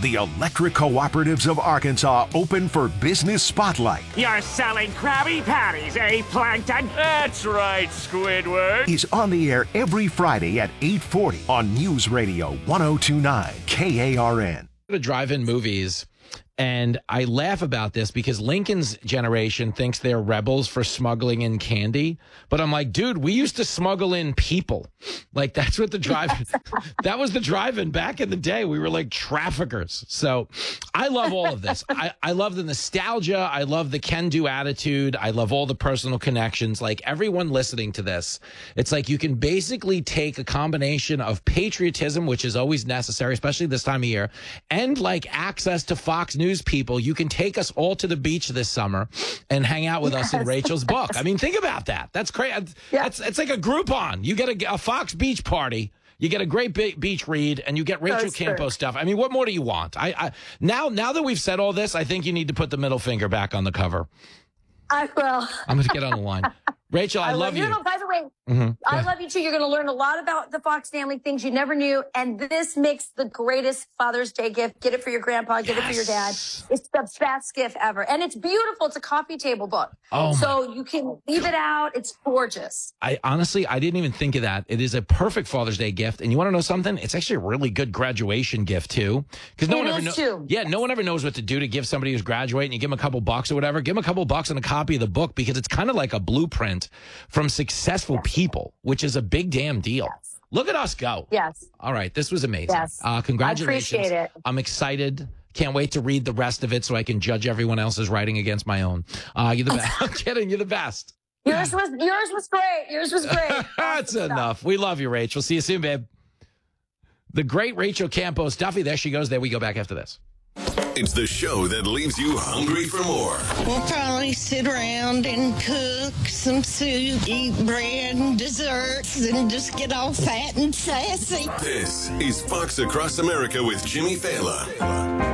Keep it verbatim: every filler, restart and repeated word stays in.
The Electric Cooperatives of Arkansas open for Business Spotlight. You're selling Krabby Patties, eh, Plankton? That's right, Squidward. Is on the air every Friday at eight forty on News Radio one oh two point nine K A R N. To drive-in movies, and I laugh about this because Lincoln's generation thinks they're rebels for smuggling in candy. But I'm like, dude, we used to smuggle in people. Like, that's what the drive that was the drive-in back in the day. We were like traffickers. So I love all of this. I, I love the nostalgia. I love the can-do attitude. I love all the personal connections. Like, everyone listening to this, it's like you can basically take a combination of patriotism, which is always necessary, especially this time of year, and like access to Fox News people. You can take us all to the beach this summer and hang out with yes. us in Rachel's book. I mean, think about that. That's crazy. Yeah. That's it's like a Groupon. You get a, a Fox Beach party. You get a great be- beach read, and you get Rachel That's Campo true. stuff. I mean, what more do you want? I, I now now that we've said all this, I think you need to put the middle finger back on the cover. I will. I'm going to get on the line. Rachel, I, I love, love you. you. No, by the way, mm-hmm. I love you too. You're going to learn a lot about the Fox family, things you never knew. And this makes the greatest Father's Day gift. Get it for your grandpa. Get yes. it for your dad. It's the best gift ever. And it's beautiful. It's a coffee table book. Oh so you can leave it out. It's gorgeous. I honestly, I didn't even think of that. It is a perfect Father's Day gift. And you want to know something? It's actually a really good graduation gift too. Because no it one ever knows. Know- yeah, no one ever knows what to do to give somebody who's graduating. You give them a couple bucks or whatever. Give them a couple bucks and a copy of the book, because it's kind of like a blueprint from successful yes. people, which is a big damn deal. Yes. Look at us go. Yes. All right. This was amazing. Yes. Uh, congratulations. I appreciate it. I'm excited. Can't wait to read the rest of it so I can judge everyone else's writing against my own. Uh, you're the best. I'm kidding. You're the best. Yours was yours was great. Yours was great. That's enough. We love you, Rachel. See you soon, babe. The great Rachel Campos Duffy. There she goes. There we go back after this. It's the show that leaves you hungry for more. We'll probably sit around and cook some soup, eat bread and desserts, and just get all fat and sassy. This is Fox Across America with Jimmy Fallon.